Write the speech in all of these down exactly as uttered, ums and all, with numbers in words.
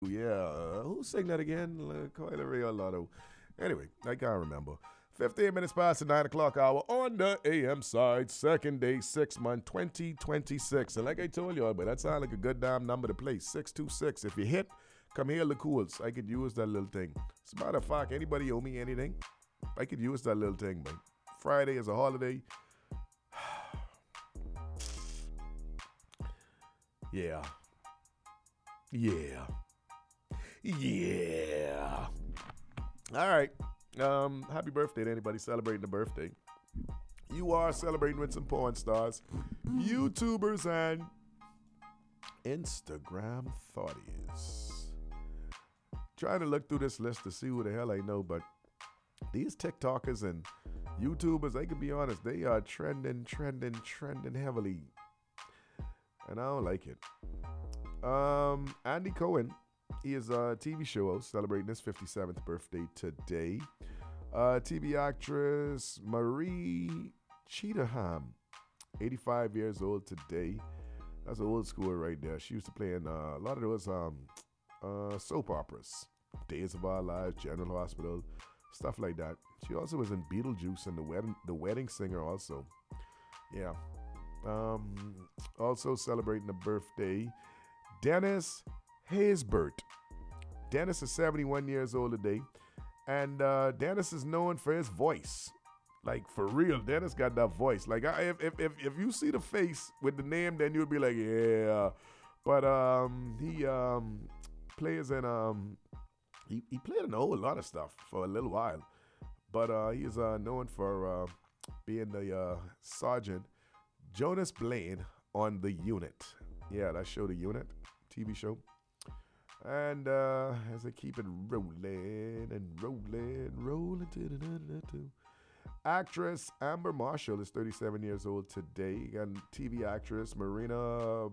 Yeah, uh, who sang that again? La- Coil Ray or Lotto? Anyway, I can't remember. fifteen minutes past the nine o'clock hour on the A M side, second day, six month, twenty twenty-six. And like I told you, but that sounds like a good damn number to play, six two six. If you hit, come here, Cools. I could use that little thing. As a matter of fact, anybody owe me anything? I could use that little thing, man. Friday is a holiday. Yeah. Yeah. Yeah. All right. Um, happy birthday to anybody celebrating a birthday. You are celebrating with some porn stars, YouTubers, and Instagram thotties. Trying to look through this list to see who the hell I know, but these TikTokers and YouTubers, I can be honest, they are trending, trending, trending heavily. And I don't like it. Um, Andy Cohen, he is a T V show host celebrating his fifty-seventh birthday today. Uh, T V actress Marie Cheatham, eighty-five years old today. That's an old school right there. She used to play in uh, a lot of those um, uh, soap operas, Days of Our Lives, General Hospital, stuff like that. She also was in Beetlejuice and the wedding, the wedding singer also. Yeah. Um, also celebrating a birthday, Dennis Haysbert. Dennis is seventy-one years old today, and uh, Dennis is known for his voice. Like, for real, Dennis got that voice. Like, I, if, if if if you see the face with the name, then you'll be like, yeah. But um, he um plays in um he, he played in a whole lot of stuff for a little while, but uh, he is uh, known for uh, being the uh, sergeant Jonas Blaine on The Unit. Yeah, that show, The Unit, T V show. And uh, as I keep it rolling and rolling, rolling to the to actress Amber Marshall is thirty-seven years old today, and T V actress Marina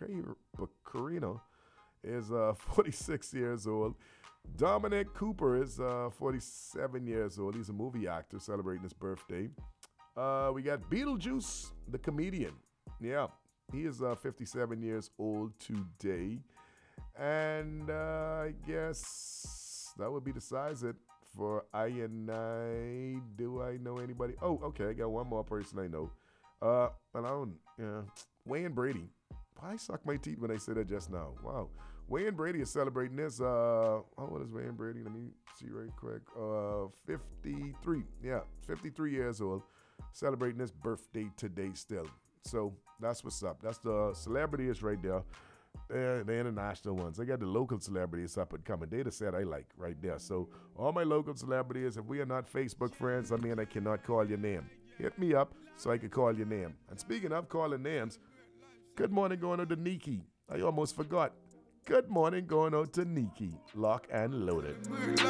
Baccarino is uh, forty-six years old. Dominic Cooper is uh, forty-seven years old. He's a movie actor celebrating his birthday. Uh, we got Beetlejuice, the comedian. Yeah, he is uh, fifty-seven years old today. And uh, I guess that would be the size it for I and I. Do I know anybody? Oh, okay, I got one more person I know. Uh, and I don't, yeah, Wayne Brady. Why suck my teeth when I said that just now? Wow. Wayne Brady is celebrating this. Uh, how old is Wayne Brady? Let me see right quick. Uh, fifty-three. Yeah, fifty-three years old. Celebrating his birthday today still. So that's what's up. That's the celebrities right there. They're the international ones. I got the local celebrities up and coming. They the set I like right there. So all my local celebrities, if we are not Facebook friends, I mean I cannot call your name. Hit me up so I can call your name. And speaking of calling names, good morning going out to Nikki. I almost forgot. Good morning going out to Nikki. Lock and loaded.